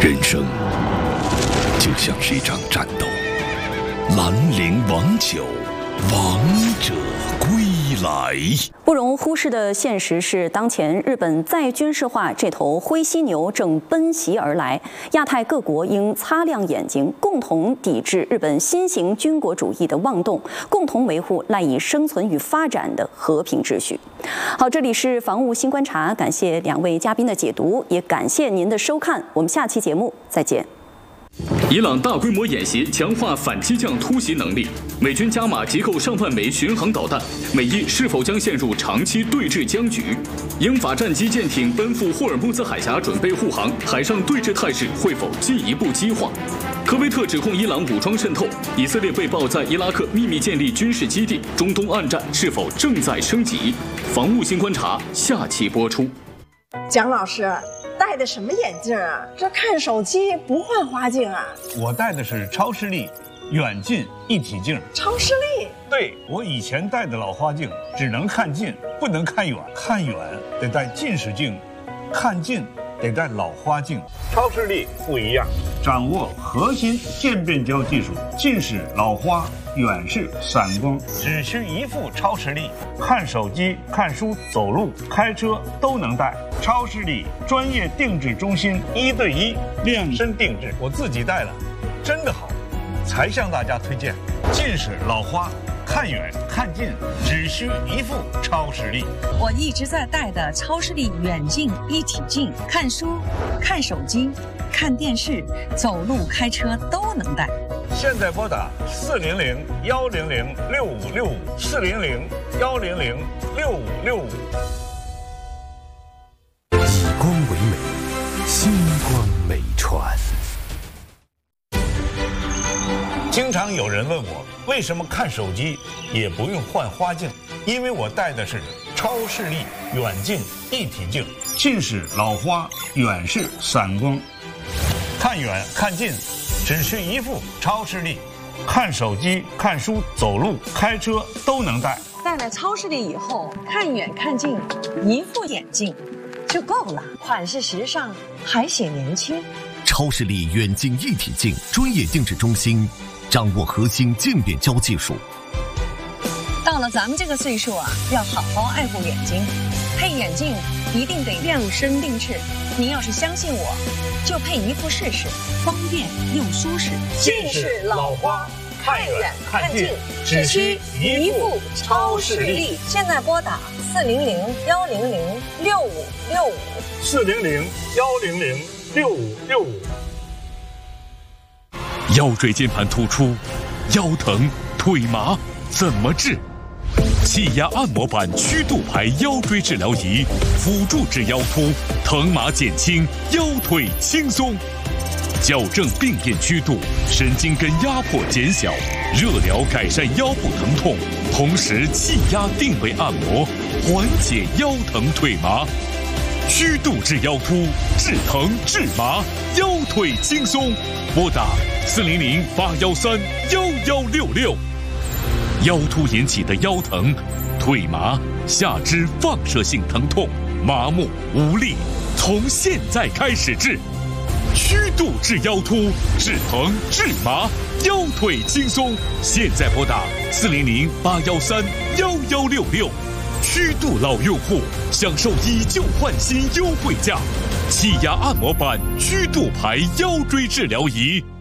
人生就像是一场战斗，兰陵王酒，王者归来。 不容忽视的现实是，当前日本再军事化这头灰犀牛正奔袭而来，亚太各国应擦亮眼睛，共同抵制日本新型军国主义的妄动，共同维护赖以生存与发展的和平秩序。好，这里是防务新观察，感谢两位嘉宾的解读，也感谢您的收看，我们下期节目再见。 伊朗大规模演习强化反机降突袭能力，美军加码集购上万枚巡航导弹，美伊是否将陷入长期对峙僵局？英法战机舰艇奔赴霍尔木兹海峡准备护航，海上对峙态势会否进一步激化？科威特指控伊朗武装渗透，以色列被曝在伊拉克秘密建立军事基地，中东暗战是否正在升级？防务新观察下期播出。 蒋老师戴的什么眼镜啊？这看手机不换花镜啊？ 我戴的是超视力远近一体镜。 超视力？ 对，我以前戴的老花镜只能看近，不能看远，看远得戴近视镜，看近得戴老花镜。超视力不一样，掌握核心渐变焦技术，近视、老花、远视、散光，只需一副超视力，看手机、看书、走路、开车都能戴。超视力专业定制中心，1对1量身定制，我自己戴了，真的好，才向大家推荐。近视、老花，看远看近只需一副超视力。 我一直在戴的超视力远近一体镜，看书、看手机、看电视、走路、开车都能戴。 现在拨打400-100-6565，400-100-6565。 以光为美，星光美传。 经常有人问我，为什么看手机也不用换花镜？因为我戴的是超视力远近一体镜，近视、老花、远视、散光，看远看近只需一副超视力，看手机、看书、走路、开车都能戴。 戴了超视力以后，看远看近，一副眼镜就够了，款式时尚，还显年轻。 超视力远近一体镜专业定制中心，掌握核心渐变焦技术。 到了咱们这个岁数啊，要好好爱护眼睛，配眼镜一定得量身定制。您要是相信我，就配一副试试，方便又舒适。 近视、老花，看远看近只需一副超视力。 现在拨打 400-100-6565，400-100-6565。 腰椎间盘突出、腰疼、腿麻怎么治？气压按摩板曲度牌腰椎治疗仪，辅助治腰突，疼麻减轻，腰腿轻松，矫正病变曲度，神经根压迫减小，热疗改善腰部疼痛，同时气压定位按摩，缓解腰疼腿麻。曲度治腰突，治疼治麻，腰腿轻松。拨打400-813-1166。腰突引起的腰疼、腿麻、下肢放射性疼痛、麻木无力，从现在开始治。曲度治腰突，治疼治麻，腰腿轻松。现在拨打400-813-1166。曲度老用户享受以旧换新优惠价，气压按摩板曲度牌腰椎治疗仪。